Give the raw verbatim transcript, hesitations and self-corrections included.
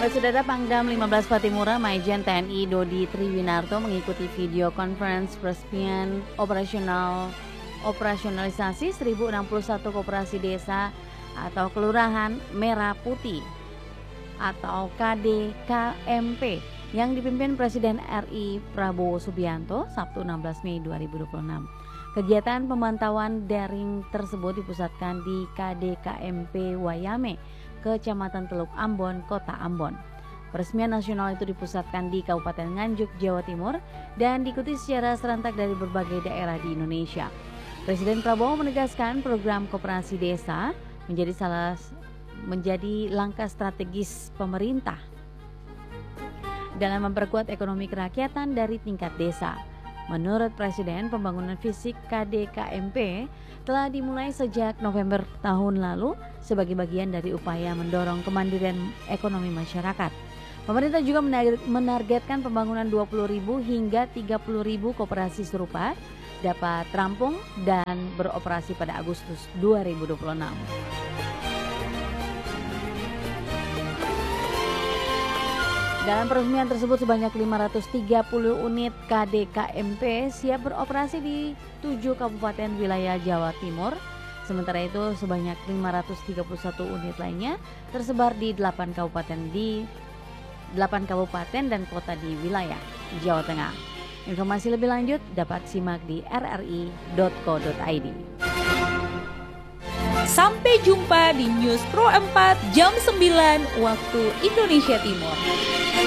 Saudara Pangdam lima belas Patimura, Majen T N I Dodi Triwinarto mengikuti video conference peresmian operasional operasionalisasi seribu enam puluh satu koperasi desa atau kelurahan Merah Putih atau K D K M P yang dipimpin Presiden R I Prabowo Subianto Sabtu enam belas Mei dua ribu dua puluh enam. Kegiatan pemantauan daring tersebut dipusatkan di K D K M P Wayame, Kecamatan Teluk Ambon, Kota Ambon. Peresmian nasional itu dipusatkan di Kabupaten Nganjuk, Jawa Timur dan diikuti secara serentak dari berbagai daerah di Indonesia. Presiden Prabowo menegaskan program koperasi desa menjadi salah menjadi langkah strategis pemerintah dalam memperkuat ekonomi kerakyatan dari tingkat desa. Menurut Presiden, pembangunan fisik K D K M P telah dimulai sejak November tahun lalu sebagai bagian dari upaya mendorong kemandirian ekonomi masyarakat. Pemerintah juga menargetkan pembangunan dua puluh ribu hingga tiga puluh ribu koperasi serupa dapat rampung dan beroperasi pada Agustus dua ribu dua puluh enam. Dalam peresmian tersebut sebanyak lima ratus tiga puluh unit K D K M P siap beroperasi di tujuh kabupaten wilayah Jawa Timur. Sementara itu sebanyak lima ratus tiga puluh satu unit lainnya tersebar di delapan kabupaten di delapan kabupaten dan kota di wilayah Jawa Tengah. Informasi lebih lanjut dapat simak di r r i dot co dot i d. Sampai jumpa di News Pro empat jam sembilan waktu Indonesia Timur.